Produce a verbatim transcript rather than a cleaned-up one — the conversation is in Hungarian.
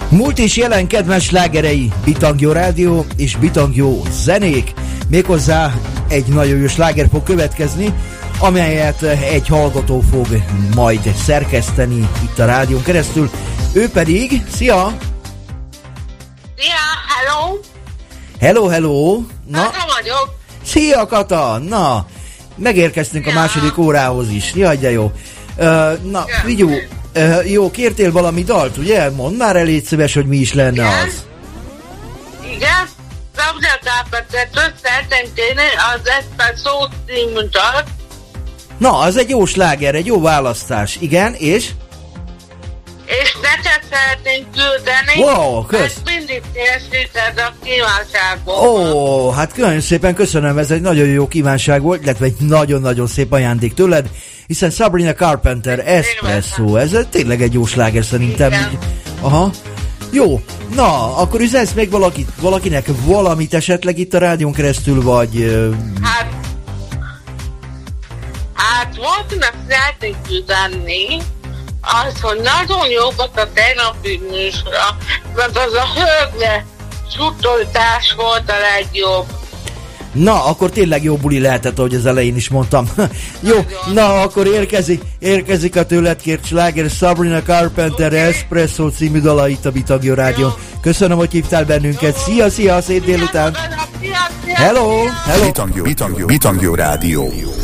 Múlt és jelen kedvenc slágerei, Bitangyó rádió és Bitangyó zenék. Méghozzá egy nagyon jó sláger fog következni, amelyet egy hallgató fog majd szerkeszteni itt a rádión keresztül. Ő pedig, szia! Szia, hello! Hello, hello! Na, Kata vagyok. Szia, Kata! Na, megérkeztünk ja. a második órához is. Jaj, de jó. Uh, na, ja. Vigyú, uh, jó, kértél valami dalt, ugye? Mondd már el, légy szíves, hogy mi is lenne Igen? az. Igen? Sabrina Carpenter-től szeretném kérni az Espresso című dalt. Na, az egy jó sláger, egy jó választás. Igen, és? És neked szeretném küldeni. Wow, kösz. Ezt mindig teljesíted a kívánságból. Ó, hát nagyon szépen köszönöm, ez egy nagyon jó kívánság volt, illetve egy nagyon-nagyon szép ajándék tőled, hiszen Sabrina Carpenter, Espresso, ez tényleg egy jó sláger szerintem. Igen. Aha. Jó, na, akkor üzensz még valaki, valakinek valamit esetleg itt a rádión keresztül, vagy... Uh... Hát... Hát valakinek szeretnék üzenni, az, hogy nagyon jó volt a tegnapi műsora, mert az a hölgyre suttoltás volt a legjobb. Na, akkor tényleg jó buli lehetett, ahogy az elején is mondtam. Jó, nagyon. Na, akkor érkezik, érkezik a tőled kért sláger, Sabrina Carpenter, okay. Espresso című dala itt a Bitangyó rádión. Köszönöm, hogy hívtál bennünket. Szia, szia, szép délután. Hello, hello. Bitangyó, Bitangyó, Bitangyó rádió.